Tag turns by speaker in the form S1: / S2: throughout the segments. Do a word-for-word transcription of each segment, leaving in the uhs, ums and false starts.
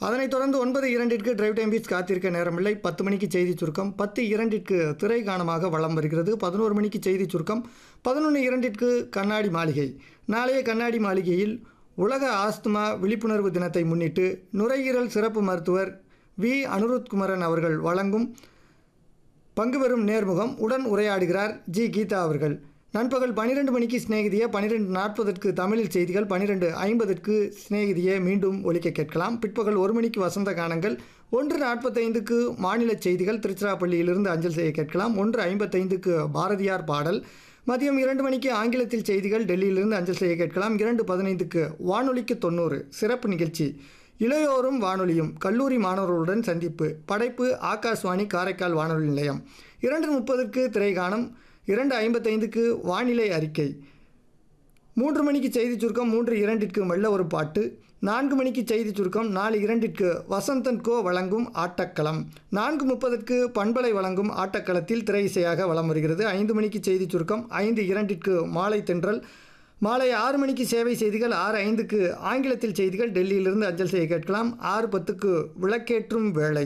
S1: அதனைத் தொடர்ந்து ஒன்பது இரண்டிற்கு டிரைவ் டைம் பீஸ் காத்திருக்க நேரமில்லை. பத்து மணிக்கு செய்தி சுருக்கம், பத்து இரண்டிற்கு திரை காணமாக வலம் வருகிறது. பதினோரு மணிக்கு செய்தி சுருக்கம், பதினொன்று இரண்டிற்கு கண்ணாடி மாளிகை. நாளைய கண்ணாடி மாளிகையில் உலக ஆஸ்துமா விழிப்புணர்வு தினத்தை முன்னிட்டு நுரையீரல் சிறப்பு மருத்துவர் வி அனுருத்குமரன் அவர்கள் வழங்கும் பங்கு பெறும் நேர்முகம். உடன் உரையாடுகிறார் ஜி கீதா அவர்கள். நண்பகல் பன்னிரெண்டு மணிக்கு சிநேகிதிய, பன்னிரெண்டு நாற்பதற்கு தமிழில் செய்திகள், பன்னிரெண்டு ஐம்பதற்கு சிநேகிதியை மீண்டும் ஒலிக்க கேட்கலாம். பிற்பகல் ஒரு மணிக்கு வசந்த கானங்கள், ஒன்று நாற்பத்தைந்துக்கு மாநில செய்திகள் திருச்சிராப்பள்ளியிலிருந்து அஞ்சல் செய்ய கேட்கலாம். ஒன்று ஐம்பத்தைந்துக்கு பாரதியார் பாடல். மதியம் இரண்டு மணிக்கு ஆங்கிலத்தில் செய்திகள் டெல்லியிலிருந்து அஞ்சல் செய்ய கேட்கலாம். இரண்டு பதினைந்துக்கு வானொலிக்கு தொண்ணூறு சிறப்பு நிகழ்ச்சி, இளையோரும் வானொலியும் கல்லூரி மாணவர்களுடன் சந்திப்பு. படைப்பு ஆகாஷ்வாணி காரைக்கால் வானொலி நிலையம். இரண்டு முப்பதுக்கு திரைகாணம், இரண்டு ஐம்பத்தைந்துக்கு வானிலை அறிக்கை. மூன்று மணிக்கு செய்தி சுருக்கம், மூன்று இரண்டிற்கு மெல்ல ஒரு பாட்டு. நான்கு மணிக்கு செய்தி சுருக்கம், நாலு இரண்டிற்கு வசந்தன் கோ வழங்கும் ஆட்டக்களம். நான்கு முப்பதற்கு பண்பலை வழங்கும் ஆட்டக்களத்தில் திரை இசையாக வலம் வருகிறது. ஐந்து மணிக்கு செய்தி சுருக்கம், ஐந்து இரண்டிற்கு மாலை தென்றல். மாலை ஆறு மணிக்கு சேவை செய்திகள், ஆறு ஐந்துக்கு ஆங்கிலத்தில் செய்திகள் டெல்லியிலிருந்து அஞ்சல் செய்ய கேட்கலாம். ஆறு பத்துக்கு விளக்கேற்றும் வேளை.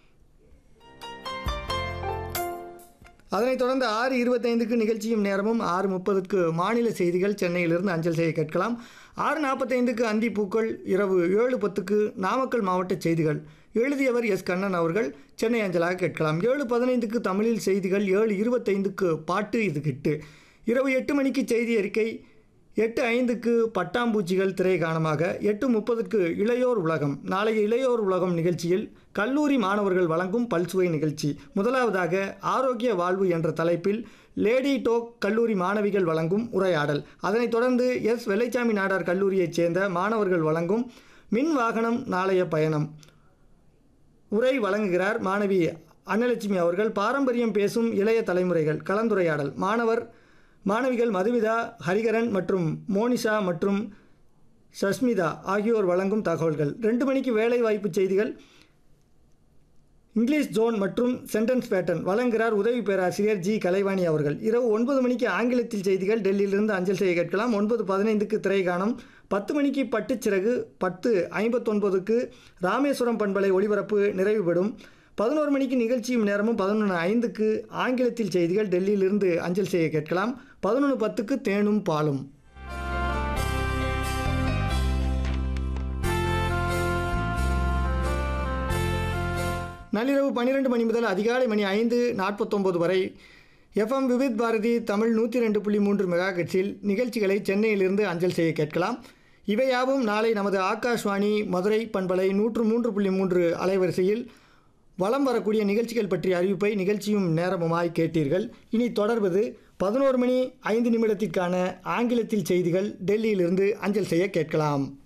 S1: அதனைத் தொடர்ந்து ஆறு இருபத்தைந்துக்கு நிகழ்ச்சியும் நேரமும், ஆறு முப்பதுக்கு மாநில செய்திகள் சென்னையிலிருந்து அஞ்சல் செய்ய கேட்கலாம். ஆறு நாற்பத்தைந்துக்கு அந்தி பூக்கள். இரவு ஏழு பத்துக்கு நாமக்கல் மாவட்ட செய்திகள், எழுதியவர் எஸ் கண்ணன் அவர்கள், சென்னை அஞ்சலாக கேட்கலாம். ஏழு பதினைந்துக்கு தமிழில் செய்திகள், ஏழு இருபத்தைந்துக்கு பாட்டு இது கிட்டு. இரவு எட்டு மணிக்கு செய்தி அறிக்கை, எட்டு ஐந்துக்கு பட்டாம்பூச்சிகள் திரை காணமாக. எட்டு முப்பதுக்கு இளையோர் உலகம். நாளைய இளையோர் உலகம் நிகழ்ச்சியில் கல்லூரி மாணவர்கள் வழங்கும் பல்சுவை நிகழ்ச்சி. முதலாவதாக ஆரோக்கிய வாழ்வு என்ற தலைப்பில் லேடி டோக் கல்லூரி மாணவிகள் வழங்கும் உரையாடல். அதனைத் தொடர்ந்து எஸ் வெள்ளைச்சாமி நாடார் கல்லூரியைச் சேர்ந்த மாணவர்கள் வழங்கும் மின் வாகனம் நாளைய பயணம் உரை வழங்குகிறார் மாணவி அன்னலட்சுமி அவர்கள். பாரம்பரியம் பேசும் இளைய தலைமுறைகள் கலந்துரையாடல். மாணவர் மாணவிகள் மதுவிதா, ஹரிகரன் மற்றும் மோனிஷா மற்றும் சஸ்மிதா ஆகியோர் வழங்கும் தகவல்கள். ரெண்டு மணிக்கு வேலை வாய்ப்பு செய்திகள், இங்கிலீஷ் ஜோன் மற்றும் சென்டென்ஸ் பேட்டர்ன் வழங்குகிறார் உதவி பேராசிரியர் ஜி கலைவாணி அவர்கள். இரவு ஒன்பது மணிக்கு ஆங்கிலத்தில் செய்திகள் டெல்லியிலிருந்து அஞ்சல் செய்ய கேட்கலாம். ஒன்பது பதினைந்துக்கு திரைகாணம். பத்து மணிக்கு பட்டுச்சிறகு. பத்து ஐம்பத்தொன்பதுக்கு ராமேஸ்வரம் பண்பலை ஒளிபரப்பு நிறைவு பெறும். பதினோரு மணிக்கு நிகழ்ச்சியும் நேரமும். பதினொன்று ஐந்துக்கு ஆங்கிலத்தில் செய்திகள் டெல்லியிலிருந்து அஞ்சல் செய்ய கேட்கலாம். பதினொன்று பத்துக்கு தேனும் பாலும். நள்ளிரவு பன்னிரெண்டு மணி முதல் அதிகாலை மணி ஐந்து நாற்பத்தொம்பது வரை எஃப்எம் விவித் பாரதி தமிழ் நூற்றி ரெண்டு புள்ளி மூன்று மெகா ஹெர்ட்ஸில் நிகழ்ச்சிகளை சென்னையிலிருந்து அஞ்சல் செய்ய கேட்கலாம். இவையாவும் நாளை நமது ஆகாஷ்வாணி மதுரை பண்பலை நூற்று மூன்று புள்ளி மூன்று அலைவரிசையில் வலம் வரக்கூடிய நிகழ்ச்சிகள் பற்றிய அறிவிப்பை நிகழ்ச்சியும் நேரமுமாய் கேட்டீர்கள். இனி தொடர்வது பதினோரு மணி ஐந்து நிமிடத்திற்கான ஆங்கிலத்தில் செய்திகள் டெல்லியிலிருந்து அஞ்சல் செய்ய கேட்கலாம்.